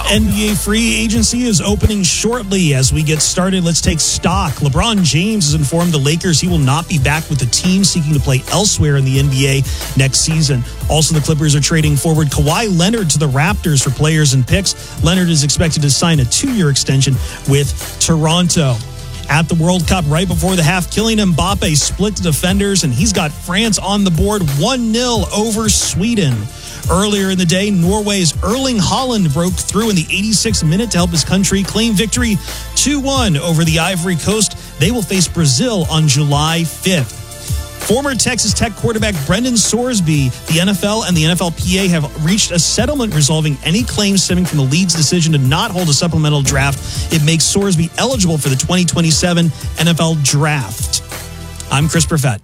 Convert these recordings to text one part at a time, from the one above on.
NBA free agency is opening shortly. As we get started, let's take stock. LeBron James has informed the Lakers he will not be back with the team, seeking to play elsewhere in the NBA next season. Also, the Clippers are trading forward Kawhi Leonard to the Raptors for players and picks. Leonard is expected to sign a 2-year extension with Toronto. At the World Cup, right before the half, Kylian Mbappe split the defenders, and he's got France on the board 1-0 over Sweden. Earlier in the day, Norway's Erling Haaland broke through in the 86th minute to help his country claim victory 2-1 over the Ivory Coast. They will face Brazil on July 5th. Former Texas Tech quarterback Brendan Sorsby, the NFL and the NFLPA have reached a settlement resolving any claims stemming from the league's decision to not hold a supplemental draft. It makes Sorsby eligible for the 2027 NFL Draft. I'm Chris Perfett.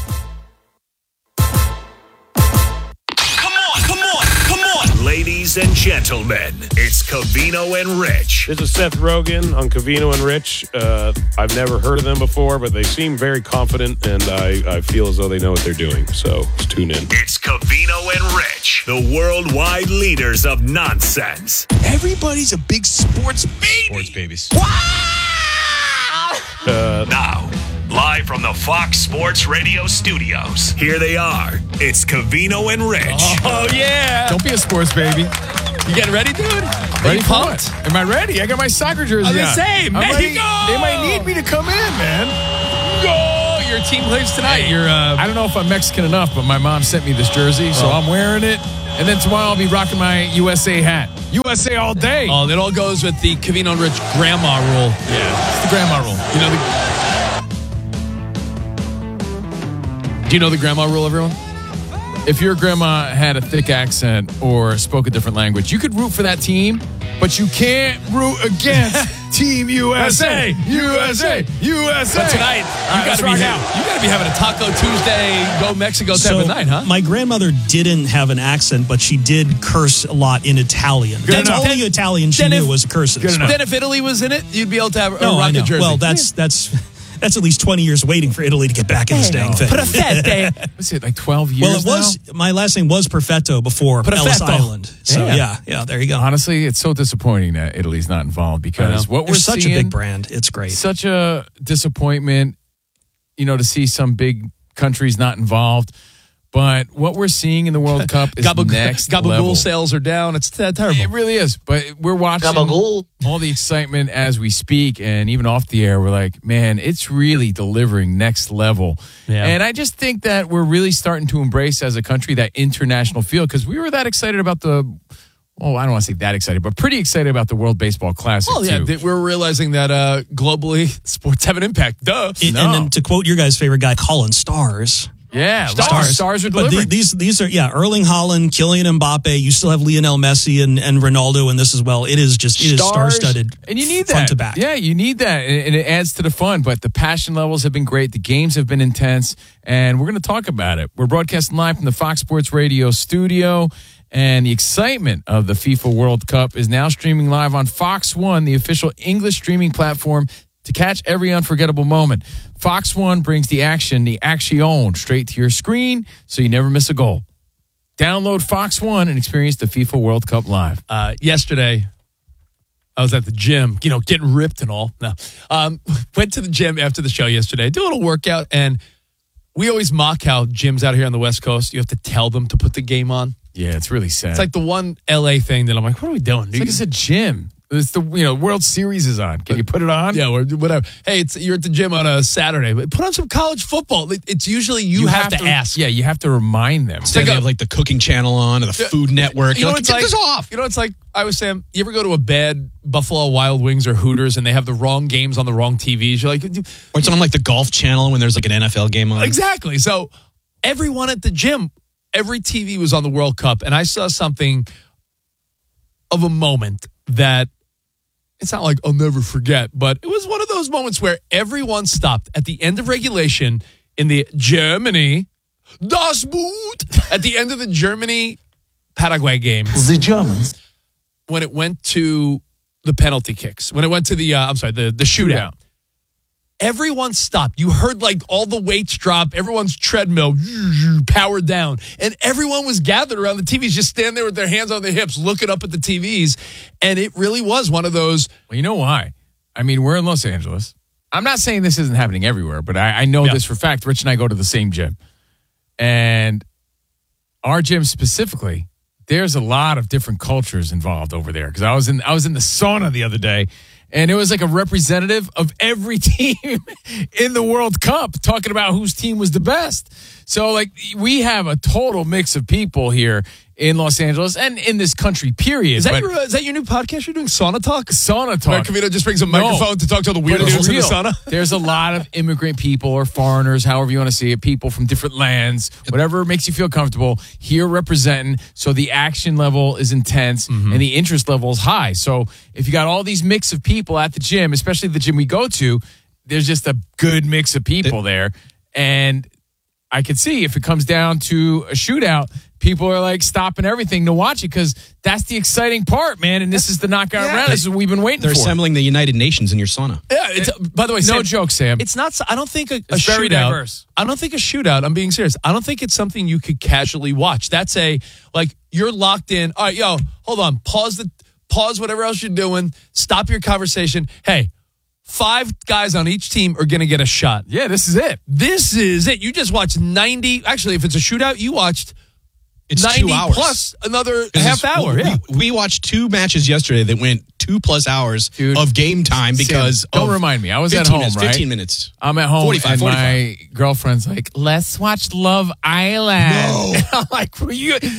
Ladies and gentlemen, it's Covino and Rich. This is Seth Rogen on Covino and Rich. I've never heard of them before, but they seem very confident, and I feel as though they know what they're doing. So let's tune in. It's Covino and Rich, the worldwide leaders of nonsense. Everybody's a big sports baby. Sports babies. Wow! Now, live from the Fox Sports Radio studios, here they are. It's Covino and Rich. Oh, yeah. Don't be a sports baby. You getting ready, dude? Ready for what? Am I ready? I got my soccer jersey on. I was going to say, Mexico! They might need me to come in, man. Go! Your team plays tonight. I don't know if I'm Mexican enough, but my mom sent me this jersey, so I'm wearing it. And then tomorrow I'll be rocking my USA hat. USA all day. Oh, it all goes with the Covino and Rich grandma rule. Yeah, it's the grandma rule. You know Do you know the grandma rule, everyone? If your grandma had a thick accent or spoke a different language, you could root for that team, but you can't root against Team USA. USA. USA. But tonight, you got to be having a Taco Tuesday, Go Mexico type of night, huh? My grandmother didn't have an accent, but she did curse a lot in Italian. That's the only Italian she knew was curses. Then if Italy was in it, you'd be able to have a rocket jersey. Well, that's at least 20 years waiting for Italy to get back in this dang thing. Perfetto. Was it like 12 years Well, my last name was Perfetto before Ellis Island. So, yeah, there you go. Honestly, it's so disappointing that Italy's not involved because what we're such seeing, a big brand. It's great. Such a disappointment, to see some big countries not involved. But what we're seeing in the World Cup is next level. Gabagool sales are down. It's terrible. It really is. But we're watching all the excitement as we speak, and even off the air, we're like, man, it's really delivering next level. Yeah. And I just think that we're really starting to embrace as a country that international feel because we were that excited about I don't want to say that excited, but pretty excited about the World Baseball Classic, too. We're realizing that globally, sports have an impact. Duh. And then to quote your guys' favorite guy, Colin Stars. Yeah, stars are delivering. But these are, Erling Haaland, Kylian Mbappe. You still have Lionel Messi and Ronaldo in this as well. It is star-studded. And you need front that. to back. Yeah, you need that. And it adds to the fun. But the passion levels have been great. The games have been intense. And we're going to talk about it. We're broadcasting live from the Fox Sports Radio studio. And the excitement of the FIFA World Cup is now streaming live on Fox One, the official English streaming platform to catch every unforgettable moment. Fox One brings the action straight to your screen so you never miss a goal. Download Fox One and experience the FIFA World Cup live. Yesterday, I was at the gym, getting ripped and all. No, went to the gym after the show yesterday, do a little workout, and we always mock how gyms out here on the West Coast, you have to tell them to put the game on. Yeah, it's really sad. It's like the one LA thing that I'm like, what are we doing? It's like it's a gym. It's the World Series is on. Can you put it on? Yeah, or whatever. Hey, you're at the gym on a Saturday, but put on some college football. It's usually you have to ask. Yeah, you have to remind them. Instead they have like the cooking channel on or the Food Network. You know, it's like, off. It's like I was saying. You ever go to a bad Buffalo Wild Wings or Hooters and they have the wrong games on the wrong TVs? You're like, or it's on like the Golf Channel when there's like an NFL game on. Exactly. So everyone at the gym, every TV was on the World Cup, and I saw something of a moment that. It's not like I'll never forget, but it was one of those moments where everyone stopped at the end of regulation in the Germany, Das Boot, at the end of the Germany-Paraguay game. The Germans. When it went to the penalty kicks, when it went to the shootout, everyone stopped. You heard like all the weights drop, everyone's treadmill powered down, and everyone was gathered around the TVs, just standing there with their hands on their hips, looking up at the TVs. And it really was one of those. Well, you know why? I mean, we're in Los Angeles. I'm not saying this isn't happening everywhere, but I know this for a fact. Rich and I go to the same gym. And our gym specifically, there's a lot of different cultures involved over there. Because I was in the sauna the other day, and it was like a representative of every team in the World Cup talking about whose team was the best. So, like, we have a total mix of people here in Los Angeles and in this country, period. Is that your new podcast you're doing, Sauna Talk? Sauna Talk. Where Cavino just brings a microphone to talk to all the weird But it's dudes in the real. sauna? There's a lot of immigrant people or foreigners, however you want to see it, people from different lands, whatever makes you feel comfortable, here representing. So the action level is intense and the interest level is high. So if you got all these mix of people at the gym, especially the gym we go to, there's just a good mix of people there. And I could see if it comes down to a shootout, people are like stopping everything to watch it because that's the exciting part, man. And this is the knockout round. This is what we've been waiting They're for. assembling the United Nations in your sauna. Yeah. By the way, No Sam, joke, Sam. It's not. I don't think a very shootout. diverse. I don't think a shootout. I'm being serious. I don't think it's something you could casually watch. That's you're locked in. All right, yo, hold on. Pause whatever else you're doing. Stop your conversation. Hey, 5 guys on each team are going to get a shot. Yeah, this is it. This is it. You just watched 90. Actually, if it's a shootout, you watched It's 90 2 hours. plus another half hour. Yeah. We watched 2 matches yesterday that went 2+ hours Dude, of game time because Sam, don't of remind me. I was at 15 home, minutes, right? 15 minutes. I'm at home, 45, and 45. my girlfriend's like, "Let's watch Love Island." No. And I'm like, we're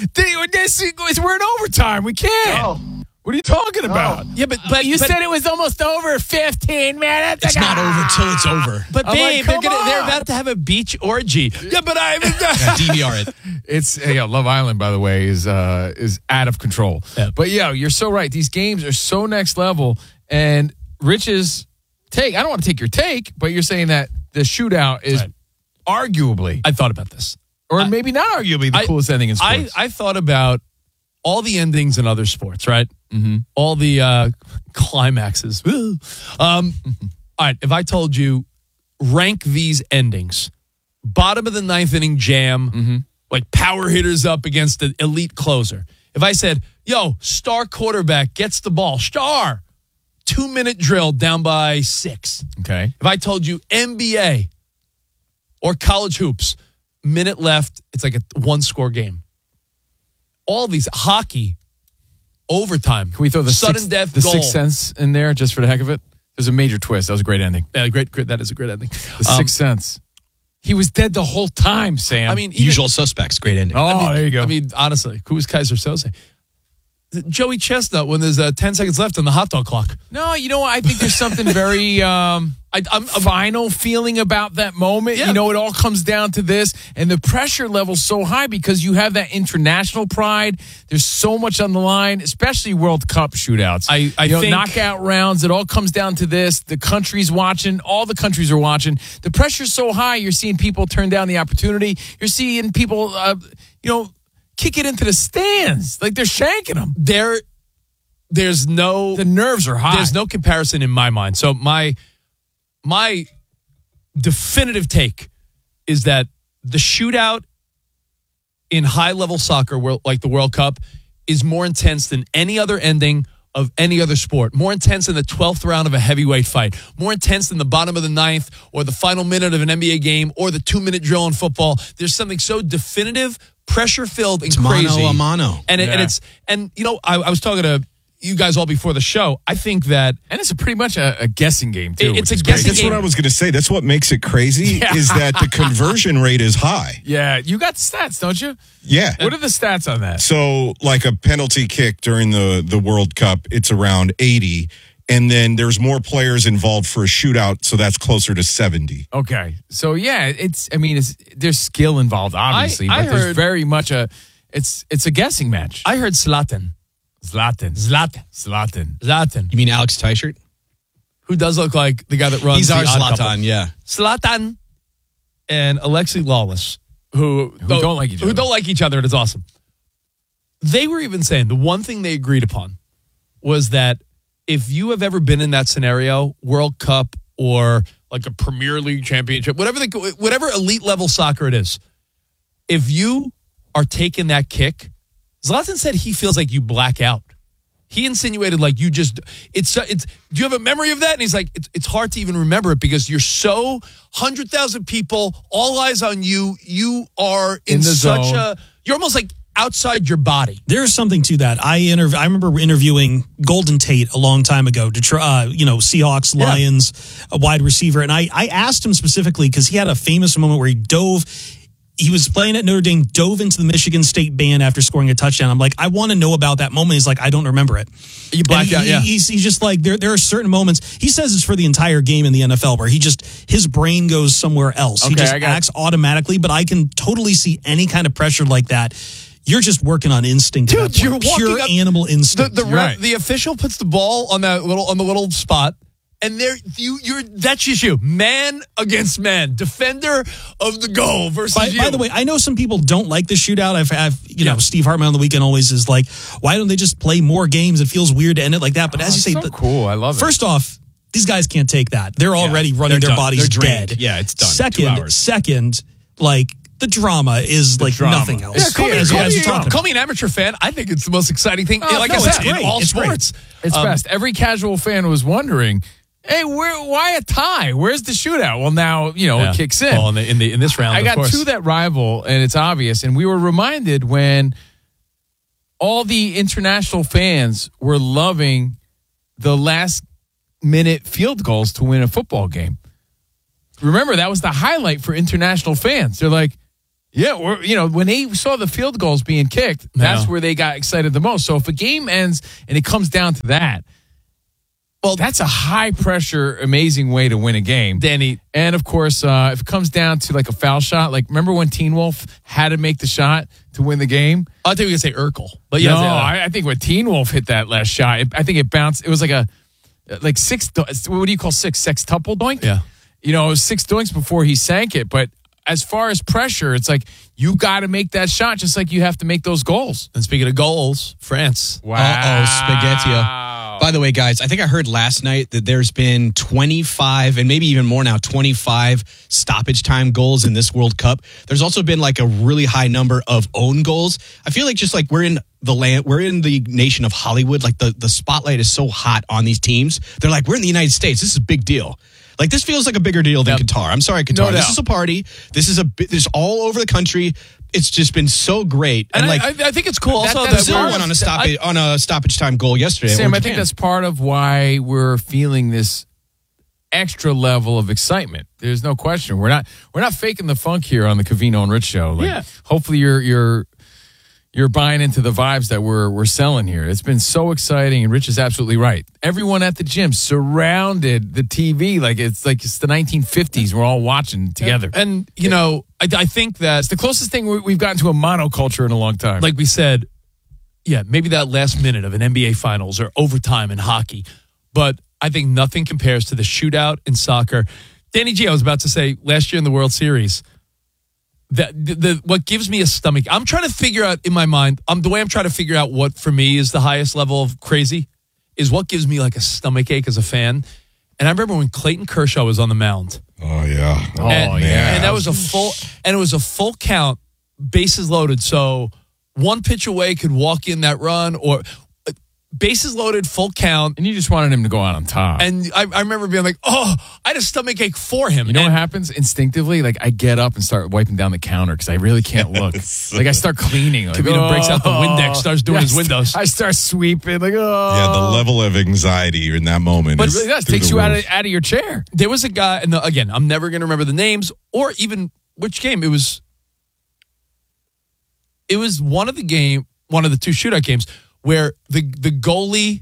in overtime. We can't. What are you talking about? Yeah, but You said it was almost over 15 minutes It's not over till it's over. But I'm babe, like, they're come on. about to have a beach orgy. Yeah, but I haven't done. DVR it. It's Love Island, by the way, is out of control. Yeah. But yeah, you're so right. These games are so next level. And Rich's take, I don't want to take your take, but you're saying that the shootout is Right. arguably, I thought about this. or maybe not arguably, the coolest ending in sports. I thought about all the endings in other sports, right? Mm-hmm. All the climaxes. All right, if I told you rank these endings, bottom of the 9th inning jam, like power hitters up against an elite closer. If I said, yo, star quarterback gets the ball, star, 2-minute drill down by 6. Okay. If I told you NBA or college hoops, minute left, it's like a 1-score game. All these hockey, overtime. Can we throw the sudden death the goal? Sixth Sense in there just for the heck of it? There's a major twist. That was a great ending. Yeah, great. That is a great ending. The Sixth Sense. He was dead the whole time, Sam. I mean, even- Usual Suspects, great ending. there you go. I mean, honestly, who's Kaiser Soze? Joey Chestnut when there's 10 seconds left on the hot dog clock. no, you know what? I think there's something very I'm final feeling about that moment. Yeah. You know, it all comes down to this, and the pressure level's so high because you have that international pride. There's so much on the line, especially World Cup shootouts. I think knockout rounds. It all comes down to this. The country's watching. All the countries are watching. The pressure's so high. You're seeing people turn down the opportunity. You're seeing people, kick it into the stands like they're shanking them. there's no The nerves are high. There's no comparison in my mind. So my definitive take is that the shootout in high-level soccer, like the World Cup, is more intense than any other ending of any other sport. More intense than the 12th round of a heavyweight fight. More intense than the bottom of the 9th or the final minute of an NBA game or the 2-minute drill in football. There's something so definitive, pressure-filled, and It's crazy. mano a mano. And I was talking to you guys all before the show. I think that And it's pretty much a guessing game, too. It's which a is guessing great. That's what I was going to say. That's what makes it crazy is that the conversion rate is high. Yeah, you got the stats, don't you? Yeah. What are the stats on that? So like a penalty kick during the World Cup, it's around 80. And then there's more players involved for a shootout, so that's closer to 70. Okay. So, yeah, there's skill involved, obviously, I but there's heard- very much it's a guessing match. I heard Zlatan, You mean Alex Teichert? who does look like the guy that runs He's the our Odd Couple. Zlatan, yeah. Zlatan and Alexi Lawless, who don't like each other. Who don't like each other, and it's awesome. They were even saying the one thing they agreed upon was that if you have ever been in that scenario, World Cup or like a Premier League championship, whatever elite level soccer it is, if you are taking that kick, Zlatan said he feels like you black out. He insinuated like you just, it's. Do you have a memory of that? And he's like, it's hard to even remember it because you're so 100,000 people, all eyes on you. You are in such zone. you're almost like outside your body. There's something to that. I remember interviewing Golden Tate a long time ago, Seahawks, Lions, a wide receiver. And I asked him specifically because he had a famous moment where he was playing at Notre Dame, dove into the Michigan State band after scoring a touchdown. I'm like, I want to know about that moment. He's like, I don't remember it. You blacked out, yeah. He's just like, there are certain moments. He says it's for the entire game in the NFL where his brain goes somewhere else. He just acts automatically, but I can totally see any kind of pressure like that. You're just working on instinct. Dude, you're pure up, animal instinct. The official puts the ball on the little spot. And that's just you. Man against man. Defender of the goal versus you. By the way, I know some people don't like the shootout. I've Steve Hartman on the weekend always is like, why don't they just play more games? It feels weird to end it like that. But as you say, cool. I love it. First off, these guys can't take that. They're already running their bodies dead. Yeah, it's done. 2 hours. Second, like the drama is nothing else. Yeah, call me an amateur fan. I think it's the most exciting thing. I said, in all sports. It's best. Every casual fan was wondering, hey, why a tie? Where's the shootout? Well, now, it kicks in. Well, in this round, I got two that rival, and it's obvious. And we were reminded when all the international fans were loving the last-minute field goals to win a football game. Remember, that was the highlight for international fans. They're like, when they saw the field goals being kicked, that's where they got excited the most. So if a game ends and it comes down to that, well, that's a high-pressure, amazing way to win a game. Danny. And, of course, if it comes down to like a foul shot, like remember when Teen Wolf had to make the shot to win the game? I think we could say Urkel. But I think when Teen Wolf hit that last shot, I think it bounced. It was like six, what do you call six? Sextuple doink? Yeah. It was 6 doinks before he sank it. But as far as pressure, it's like you got to make that shot just like you have to make those goals. And speaking of goals, France. Wow. Spaghetti. By the way, guys, I think I heard last night that there's been 25 and maybe even more now, 25 stoppage time goals in this World Cup. There's also been like a really high number of own goals. I feel like just like we're in the nation of Hollywood. Like the spotlight is so hot on these teams. They're like, we're in the United States. This is a big deal. Like, this feels like a bigger deal than Qatar. I'm sorry, Qatar. This is a party. This is all over the country. It's just been so great. And I think it's cool also that Brazil went on a stoppage time goal yesterday. Sam, I think that's part of why we're feeling this extra level of excitement. There's no question. We're not faking the funk here on the Covino and Rich show. Hopefully you're buying into the vibes that we're selling here. It's been so exciting, and Rich is absolutely right. Everyone at the gym surrounded the TV like it's the 1950s. We're all watching together. And I think that it's the closest thing we've gotten to a monoculture in a long time. Like we said, maybe that last minute of an NBA Finals or overtime in hockey. But I think nothing compares to the shootout in soccer. Danny G, I was about to say, last year in the World Series, what gives me a stomach, I'm trying to figure out in my mind, the way I'm trying to figure out what for me is the highest level of crazy is what gives me like a stomach ache as a fan. And I remember when Clayton Kershaw was on the mound. Oh yeah. And that was a full count, bases loaded. So one pitch away could walk in that run, or bases loaded, full count. And you just wanted him to go out on top. And I remember being like, I had a stomach ache for him. You know what happens? Instinctively, like I get up and start wiping down the counter because I really can't look. Like I start cleaning. Like, Kavita breaks out the Windex, starts doing his windows. I start sweeping. Like, Yeah, the level of anxiety in that moment. But it really does. Takes you out of your chair. There was a guy, and again, I'm never going to remember the names or even which game. It was one of the two shootout games where the goalie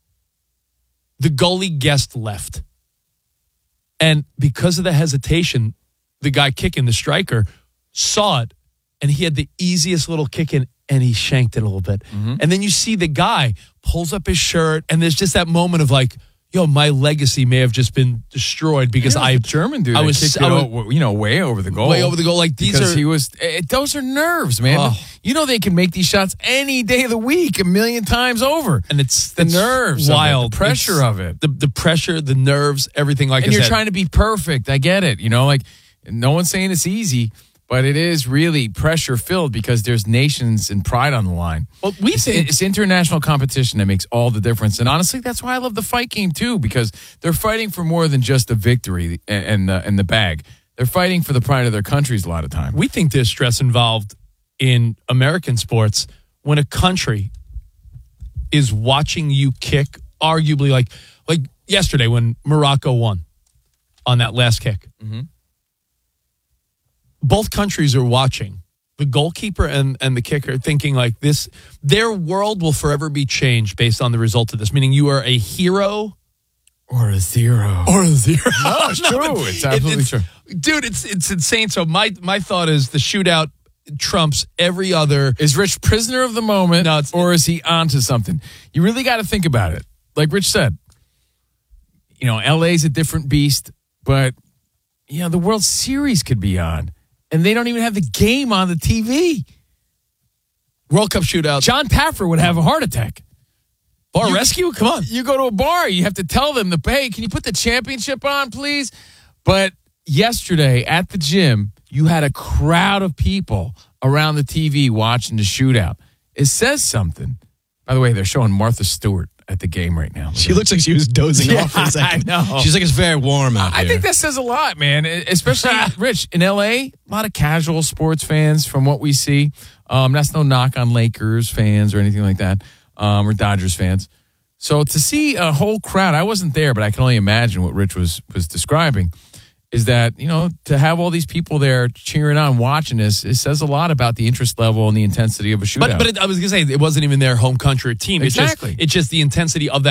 guessed left. And because of the hesitation, the guy kicking, the striker, saw it, and he had the easiest little kick in, and he shanked it a little bit. Mm-hmm. And then you see the guy pulls up his shirt, and there's just that moment of like, my legacy may have just been destroyed because the German dude. I was kicked way over the goal. Way over the goal. Like these because those are nerves, man. Oh. They can make these shots any day of the week, a million times over. And it's the nerves, wild, the pressure of it, the pressure, the nerves, everything. Like, and you're trying to be perfect. I get it. Like no one's saying it's easy. But it is really pressure-filled because there's nations and pride on the line. Well, it's international competition that makes all the difference. And honestly, that's why I love the fight game, too, because they're fighting for more than just the victory and the bag. They're fighting for the pride of their countries a lot of time. We think there's stress involved in American sports when a country is watching you kick, arguably like yesterday when Morocco won on that last kick. Mm-hmm. Both countries are watching the goalkeeper and the kicker thinking like this, their world will forever be changed based on the result of this, meaning you are a hero or a zero. Or a zero. No, it's true. It's absolutely true. Dude, it's insane. So my thought is the shootout trumps every other. Is Rich prisoner of the moment or is he onto something? You really got to think about it. Like Rich said, LA's a different beast, but the World Series could be on. And they don't even have the game on the TV. World Cup shootout. John Paffer would have a heart attack. Bar rescue? Come on. You go to a bar, you have to tell them, hey, can you put the championship on, please? But yesterday at the gym, you had a crowd of people around the TV watching the shootout. It says something. By the way, they're showing Martha Stewart at the game right now. She looks like she was dozing off for a second. I know. She's like, it's very warm out there. I think that says a lot, man. Especially, Rich, in LA, a lot of casual sports fans from what we see. That's no knock on Lakers fans or anything like that, or Dodgers fans. So to see a whole crowd, I wasn't there, but I can only imagine what Rich was describing, is that, to have all these people there cheering on, watching this, it says a lot about the interest level and the intensity of a shootout. But I was going to say, it wasn't even their home country team. Exactly. It's just the intensity of that.